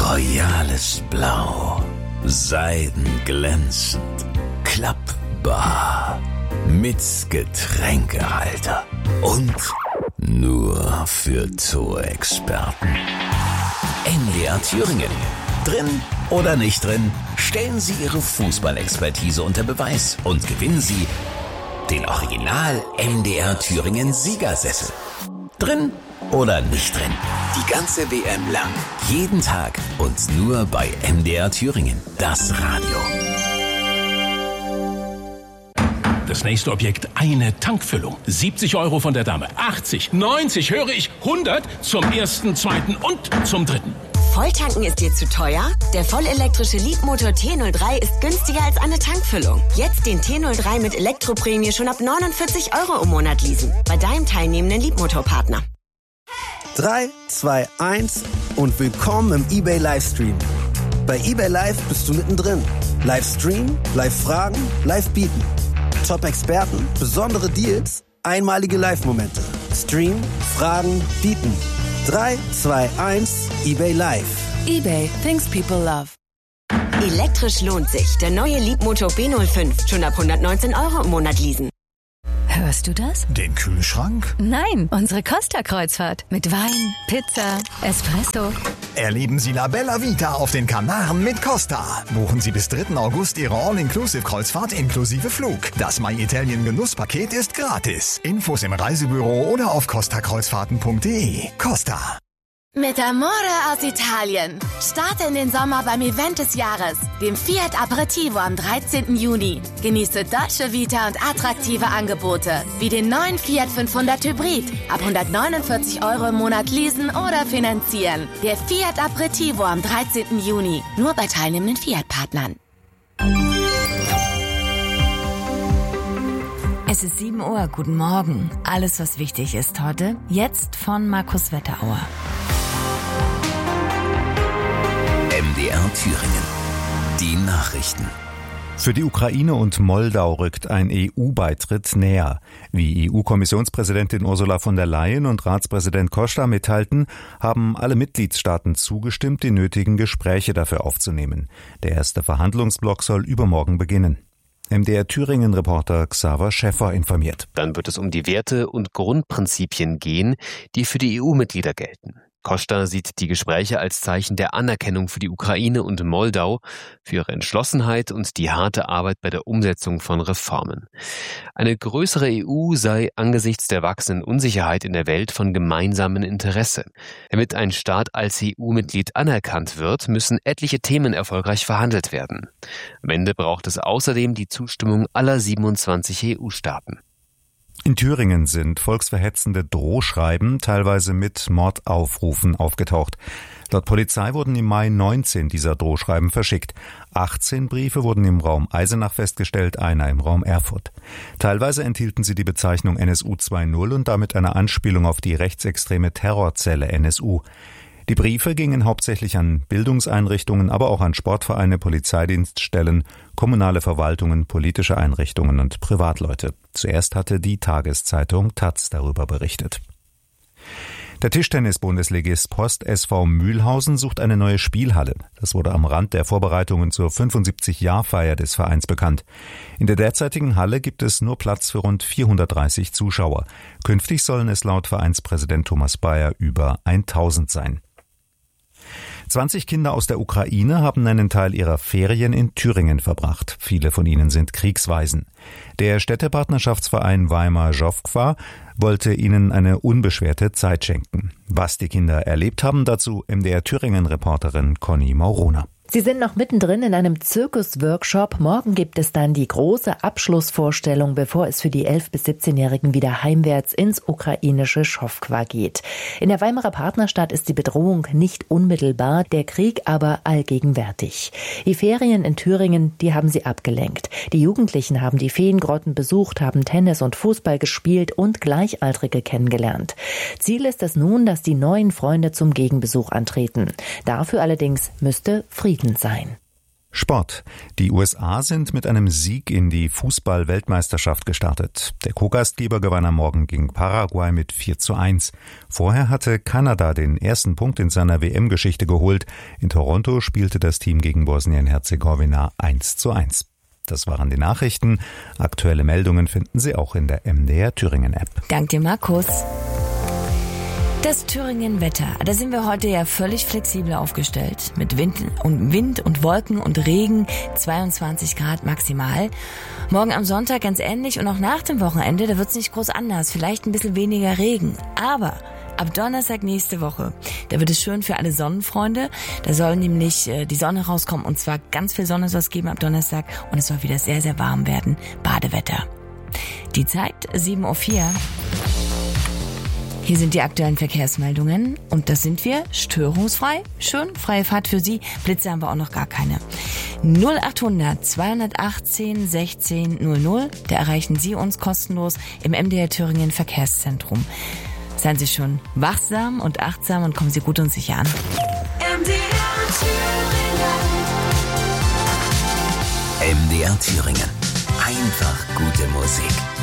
royales Blau, seidenglänzend, klappbar, mit Getränkehalter und nur für Zoo-Experten. MDR Thüringen. Drin oder nicht drin, stellen Sie Ihre Fußballexpertise unter Beweis und gewinnen Sie den Original MDR Thüringen Siegersessel. Drin oder nicht drin, die ganze WM lang, jeden Tag und nur bei MDR Thüringen, das Radio. Das nächste Objekt, eine Tankfüllung. 70 € von der Dame, 80, 90, höre ich, 100 zum ersten, zweiten und zum dritten. Volltanken ist dir zu teuer? Der vollelektrische Leapmotor T03 ist günstiger als eine Tankfüllung. Jetzt den T03 mit Elektroprämie schon ab 49 € im Monat leasen. Bei deinem teilnehmenden Leapmotor-Partner. 3, 2, 1 und willkommen im eBay Livestream. Bei eBay Live bist du mittendrin. Livestream, Live-Fragen, Live-Bieten. Top-Experten, besondere Deals, einmalige Live-Momente. Stream, Fragen, Bieten. 3, 2, 1, eBay Live. eBay, things people love. Elektrisch lohnt sich. Der neue Leapmotor B05. Schon ab 119 € im Monat leasen. Hörst du das? Den Kühlschrank? Nein, unsere Costa-Kreuzfahrt. Mit Wein, Pizza, Espresso. Erleben Sie La Bella Vita auf den Kanaren mit Costa. Buchen Sie bis 3. August Ihre All-Inclusive-Kreuzfahrt inklusive Flug. Das My Italien Genusspaket ist gratis. Infos im Reisebüro oder auf costakreuzfahrten.de. Costa. Mit Amore aus Italien. Starte in den Sommer beim Event des Jahres, dem Fiat Aperitivo am 13. Juni. Genieße Dolce Vita und attraktive Angebote, wie den neuen Fiat 500 Hybrid. Ab 149 € im Monat leasen oder finanzieren. Der Fiat Aperitivo am 13. Juni. Nur bei teilnehmenden Fiat-Partnern. Es ist 7 Uhr, guten Morgen. Alles, was wichtig ist heute, jetzt von Markus Wetterauer. MDR Thüringen. Die Nachrichten. Für die Ukraine und Moldau rückt ein EU-Beitritt näher. Wie EU-Kommissionspräsidentin Ursula von der Leyen und Ratspräsident Costa mitteilten, haben alle Mitgliedstaaten zugestimmt, die nötigen Gespräche dafür aufzunehmen. Der erste Verhandlungsblock soll übermorgen beginnen. MDR Thüringen-Reporter Xaver Schäffer informiert. Dann wird es um die Werte und Grundprinzipien gehen, die für die EU-Mitglieder gelten. Costa sieht die Gespräche als Zeichen der Anerkennung für die Ukraine und Moldau, für ihre Entschlossenheit und die harte Arbeit bei der Umsetzung von Reformen. Eine größere EU sei angesichts der wachsenden Unsicherheit in der Welt von gemeinsamem Interesse. Damit ein Staat als EU-Mitglied anerkannt wird, müssen etliche Themen erfolgreich verhandelt werden. Am Ende braucht es außerdem die Zustimmung aller 27 EU-Staaten. In Thüringen sind volksverhetzende Drohschreiben, teilweise mit Mordaufrufen, aufgetaucht. Laut Polizei wurden im Mai 19 dieser Drohschreiben verschickt. 18 Briefe wurden im Raum Eisenach festgestellt, einer im Raum Erfurt. Teilweise enthielten sie die Bezeichnung NSU 2.0 und damit eine Anspielung auf die rechtsextreme Terrorzelle NSU. Die Briefe gingen hauptsächlich an Bildungseinrichtungen, aber auch an Sportvereine, Polizeidienststellen, kommunale Verwaltungen, politische Einrichtungen und Privatleute. Zuerst hatte die Tageszeitung taz darüber berichtet. Der Tischtennis-Bundesligist Post SV Mühlhausen sucht eine neue Spielhalle. Das wurde am Rand der Vorbereitungen zur 75-Jahr-Feier des Vereins bekannt. In der derzeitigen Halle gibt es nur Platz für rund 430 Zuschauer. Künftig sollen es laut Vereinspräsident Thomas Bayer über 1000 sein. 20 Kinder aus der Ukraine haben einen Teil ihrer Ferien in Thüringen verbracht. Viele von ihnen sind Kriegswaisen. Der Städtepartnerschaftsverein Weimar Żowkwa wollte ihnen eine unbeschwerte Zeit schenken. Was die Kinder erlebt haben, dazu MDR Thüringen-Reporterin Conny Maurona. Sie sind noch mittendrin in einem Zirkus-Workshop. Morgen gibt es dann die große Abschlussvorstellung, bevor es für die 11- bis 17-Jährigen wieder heimwärts ins ukrainische Żowkwa geht. In der Weimarer Partnerstadt ist die Bedrohung nicht unmittelbar, der Krieg aber allgegenwärtig. Die Ferien in Thüringen, die haben sie abgelenkt. Die Jugendlichen haben die Feengrotten besucht, haben Tennis und Fußball gespielt und Gleichaltrige kennengelernt. Ziel ist es nun, dass die neuen Freunde zum Gegenbesuch antreten. Dafür allerdings müsste Frieden sein. Sport. Die USA sind mit einem Sieg in die Fußball-Weltmeisterschaft gestartet. Der Co-Gastgeber gewann am Morgen gegen Paraguay mit 4:1. Vorher hatte Kanada den ersten Punkt in seiner WM-Geschichte geholt. In Toronto spielte das Team gegen Bosnien-Herzegowina 1:1. Das waren die Nachrichten. Aktuelle Meldungen finden Sie auch in der MDR Thüringen-App. Dank dir, Markus. Das Thüringen-Wetter, da sind wir heute ja völlig flexibel aufgestellt. Mit Wind und Wolken und Regen, 22 Grad maximal. Morgen am Sonntag ganz ähnlich und auch nach dem Wochenende, da wird's nicht groß anders. Vielleicht ein bisschen weniger Regen. Aber ab Donnerstag nächste Woche, da wird es schön für alle Sonnenfreunde. Da soll nämlich die Sonne rauskommen und zwar ganz viel Sonne soll es geben ab Donnerstag und es soll wieder sehr, sehr warm werden. Badewetter. Die Zeit 7:04 Uhr. Hier sind die aktuellen Verkehrsmeldungen und das sind wir störungsfrei. Schön, freie Fahrt für Sie. Blitze haben wir auch noch gar keine. 0800 218 16 00. Da erreichen Sie uns kostenlos im MDR Thüringen Verkehrszentrum. Seien Sie schon wachsam und achtsam und kommen Sie gut und sicher an. MDR Thüringen. Einfach gute Musik.